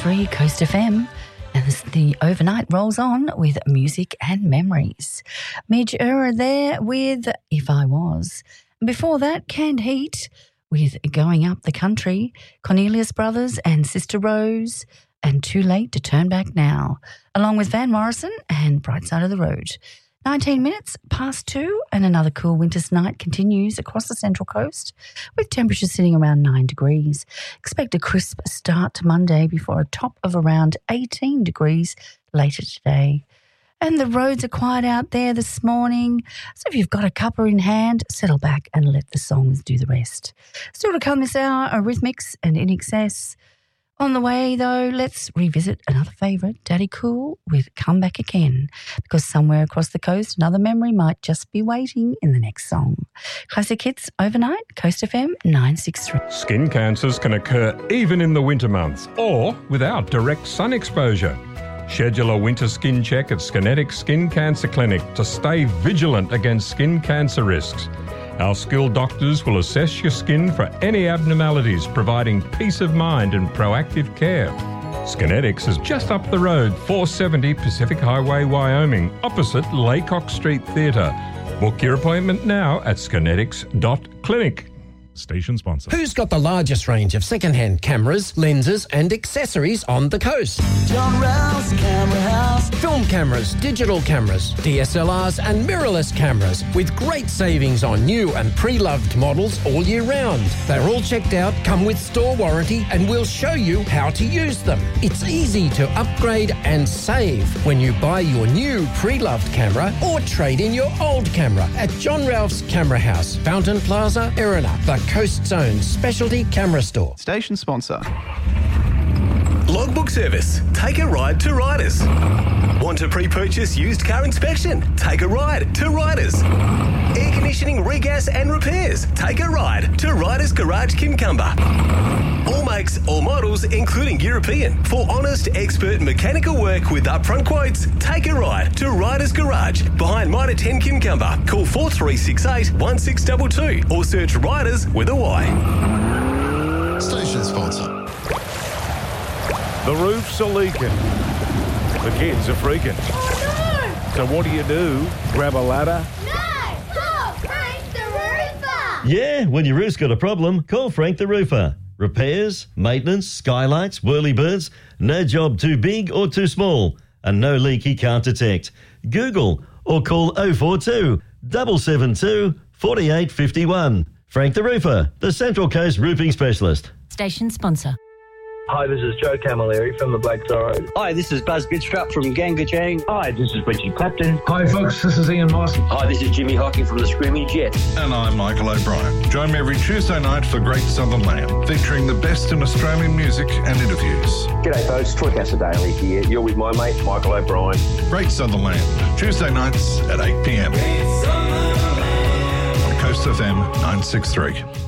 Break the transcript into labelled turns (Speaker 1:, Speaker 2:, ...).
Speaker 1: 96.3 Coast FM. And the overnight rolls on with music and memories. Midge Ura there with If I Was. Before that, Canned Heat with Going Up the Country, Cornelius Brothers and Sister Rose, and Too Late to Turn Back Now, along with Van Morrison and Bright Side of the Road. 19 minutes past 2 and another cool winter's night continues across the Central Coast with temperatures sitting around 9 degrees. Expect a crisp start to Monday before a top of around 18 degrees later today. And the roads are quiet out there this morning, so if you've got a cuppa in hand, settle back and let the songs do the rest. Still to come this hour, Eurythmics and In Excess. On the way, though, let's revisit another favourite, Daddy Cool, with Come Back Again, because somewhere across the coast, another memory might just be waiting in the next song. Classic Hits Overnight, Coast FM 963.
Speaker 2: Skin cancers can occur even in the winter months or without direct sun exposure. Schedule a winter skin check at Skinetics Skin Cancer Clinic to stay vigilant against skin cancer risks. Our skilled doctors will assess your skin for any abnormalities, providing peace of mind and proactive care. Skinetics is just up the road, 470 Pacific Highway, Wyoming, opposite Laycock Street Theatre. Book your appointment now at skinetics.clinic.
Speaker 3: Station sponsor.
Speaker 4: Who's got the largest range of second-hand cameras, lenses and accessories on the coast?
Speaker 5: John Rouse Camera House.
Speaker 4: Film cameras, digital cameras, DSLRs and mirrorless cameras with great savings on new and pre-loved models all year round. They're all checked out, come with store warranty and we'll show you how to use them. It's easy to upgrade and save when you buy your new pre-loved camera or trade in your old camera at John Ralph's Camera House, Fountain Plaza, Erina, the Coast's own specialty camera store.
Speaker 6: Station sponsor.
Speaker 7: Logbook service. Take a ride to Riders. Want to pre-purchase used car inspection? Take a ride to Riders. Air conditioning, regas and repairs? Take a ride to Riders Garage Kincumber. All makes, all models, including European. For honest, expert mechanical work with upfront quotes, take a ride to Riders Garage behind Mitre 10 Kincumber. Call 4368 1622 or search Riders with a Y.
Speaker 8: Station sponsor.
Speaker 3: The roofs are leaking. The kids are freaking.
Speaker 9: Oh,
Speaker 3: no! So what do? Grab a ladder?
Speaker 9: No! Call Frank the Roofer!
Speaker 10: Yeah, when your roof's got a problem, call Frank the Roofer. Repairs, maintenance, skylights, whirlybirds, no job too big or too small, and no leak he can't detect. Google or call 042 772 4851. Frank the Roofer, the Central Coast roofing specialist.
Speaker 1: Station sponsor.
Speaker 11: Hi, this is Joe Camilleri from the Black Zorro.
Speaker 12: Hi, this is Buzz Bidstrup from Gangajang.
Speaker 11: Hi, this is Richie Clapton.
Speaker 13: Hi, folks, this is Ian Moss.
Speaker 12: Hi, this is Jimmy Hocking from the Screaming Jets.
Speaker 8: And I'm Michael O'Brien. Join me every Tuesday night for Great Southern Land, featuring the best in Australian music and interviews.
Speaker 14: G'day, folks. Troy Casadale here. You're with my mate, Michael O'Brien.
Speaker 8: Great Southern Land, Tuesday nights at 8 p.m. on Coast FM 963.